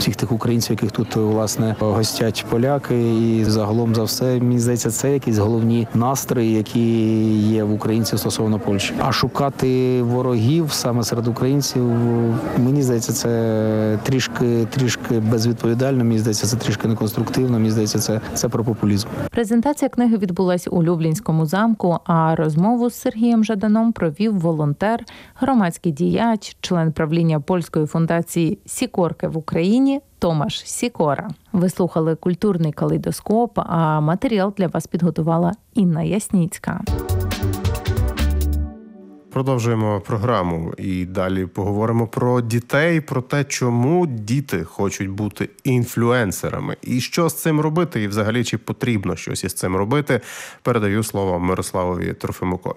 всіх тих українців, яких тут, власне, гостять поляки. І загалом за все, мені здається, це якісь головні настрої, які є в українців стосовно Польщі. А шукати ворогів саме серед українців, мені здається, це трішки безвідповідально, мені здається, це трішки неконструктивно, мені здається, це про популізм. Презентація книги відбулась у Люблінському замку, а розмову з Сергієм Жаданом провів волонтер, громадський діяч, член правління польської фундації «Сікорки» в Україні Томаш Сікора. Ви слухали «Культурний калейдоскоп», а матеріал для вас підготувала Інна Ясніцька. Продовжуємо програму і далі поговоримо про дітей, про те, чому діти хочуть бути інфлюенсерами. І що з цим робити, і взагалі, чи потрібно щось із цим робити. Передаю слово Мирославові Трофимукові.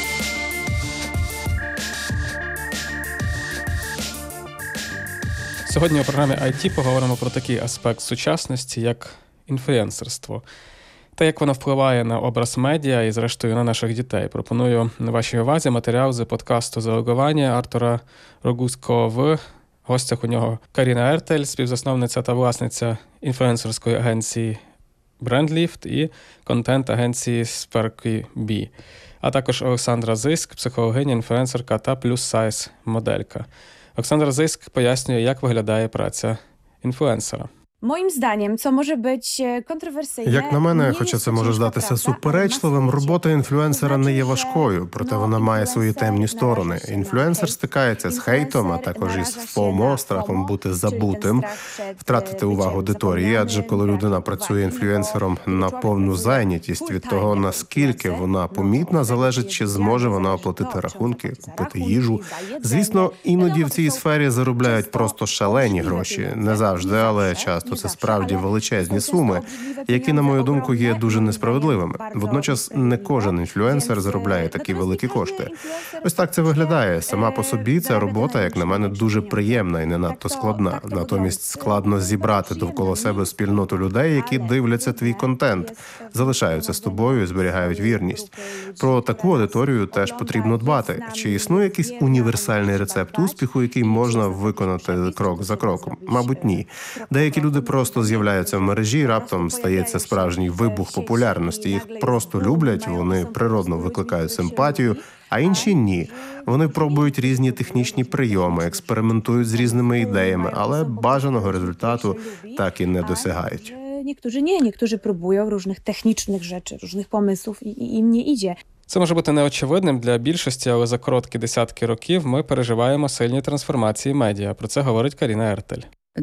Сьогодні у програмі IT поговоримо про такий аспект сучасності, як інфлюенсерство. Те, як воно впливає на образ медіа і, зрештою, на наших дітей. Пропоную на вашій увазі матеріал з подкасту «Залогування» Артура Рогузького. В гостях у нього Каріна Ертель, співзасновниця та власниця інфлюенсерської агенції BrandLift і контент-агенції Sparky.B. А також Олександра Зиск, психологиня, інфлюенсерка та плюс-сайз моделька. Олександра Зиск пояснює, як виглядає праця інфлюенсера. Moim zdaniem, co może być kontrowersyjne... Як на мене, хоча це може здатися суперечливим, робота інфлюенсера не є важкою, проте вона має свої темні сторони. Інфлюенсер стикається з хейтом, а також із ФОМО, страхом бути забутим, втратити увагу аудиторії, адже коли людина працює інфлюенсером на повну зайнятість, від того, наскільки вона помітна, залежить, чи зможе вона оплатити рахунки, купити їжу. Звісно, іноді в цій сфері заробляють просто шалені гроші. Не завжди, але часто це справді величезні суми, які, на мою думку, є дуже несправедливими. Водночас, не кожен інфлюенсер заробляє такі великі кошти. Ось так це виглядає. Сама по собі ця робота, як на мене, дуже приємна і не надто складна. Натомість складно зібрати довкола себе спільноту людей, які дивляться твій контент, залишаються з тобою і зберігають вірність. Про таку аудиторію теж потрібно дбати. Чи існує якийсь універсальний рецепт успіху, який можна виконати крок за кроком? Мабуть, ні. Деякі люди просто з'являються в мережі, і раптом стається справжній вибух популярності. Їх просто люблять, вони природно викликають симпатію, а інші – ні. Вони пробують різні технічні прийоми, експериментують з різними ідеями, але бажаного результату так і не досягають. Niektórzy próbują różnych technicznych rzeczy, różnych pomysłów i im nie idzie. Це може бути неочевидним для більшості, але за короткі десятки років ми переживаємо сильні трансформації медіа. Про це говорить Каріна Ертель.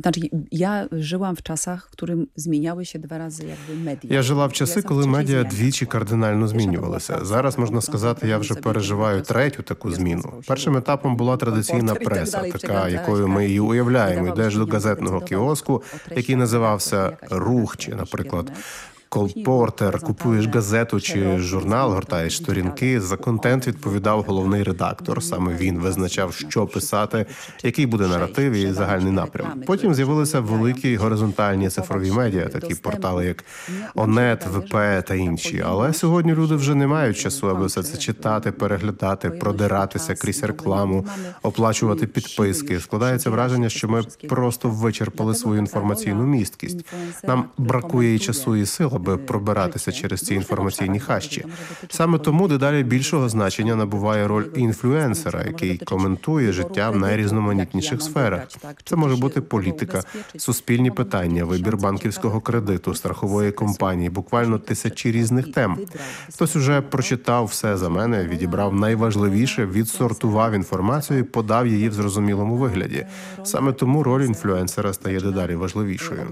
Я жила в часах, в яких змінялися два рази медіа. Я жила в часи, коли медіа двічі кардинально змінювалися. Зараз, можна сказати, я вже переживаю третю таку зміну. Першим етапом була традиційна преса, така, якою ми її уявляємо. Йдеш до газетного кіоску, який називався «Рух», чи, наприклад, колпортер, купуєш газету чи журнал, гортаєш сторінки, за контент відповідав головний редактор. Саме він визначав, що писати, який буде наратив і загальний напрям. Потім з'явилися великі горизонтальні цифрові медіа, такі портали, як ОНЕТ, ВП та інші. Але сьогодні люди вже не мають часу, аби все це читати, переглядати, продиратися крізь рекламу, оплачувати підписки. Складається враження, що ми просто вичерпали свою інформаційну місткість. Нам бракує і часу, і сил, аби пробиратися через ці інформаційні хащі. Саме тому дедалі більшого значення набуває роль інфлюенсера, який коментує життя в найрізноманітніших сферах. Це може бути політика, суспільні питання, вибір банківського кредиту, страхової компанії, буквально тисячі різних тем. Хтось уже прочитав все за мене, відібрав найважливіше, відсортував інформацію і подав її в зрозумілому вигляді. Саме тому роль інфлюенсера стає дедалі важливішою.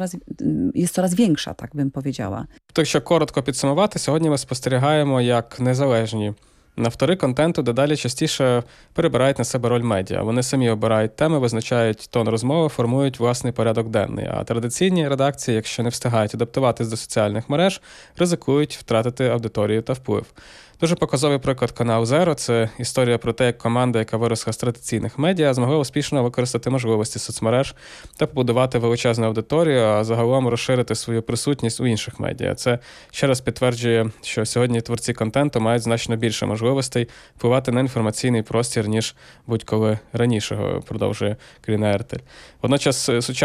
Є coraz większa, так би powiedziała. То, якщо коротко підсумувати, сьогодні ми спостерігаємо, як незалежні автори контенту дедалі частіше перебирають на себе роль медіа. Вони самі обирають теми, визначають тон розмови, формують власний порядок денний. А традиційні редакції, якщо не встигають адаптуватись до соціальних мереж, ризикують втратити аудиторію та вплив. Дуже показовий приклад каналу Zero – це історія про те, як команда, яка виросла з традиційних медіа, змогла успішно використати можливості соцмереж та побудувати величезну аудиторію, а загалом розширити свою присутність у інших медіа. Це ще раз підтверджує, що сьогодні творці контенту мають значно більше можливостей впливати на інформаційний простір, ніж будь-коли раніше, продовжує Каріна Ертель. Водночас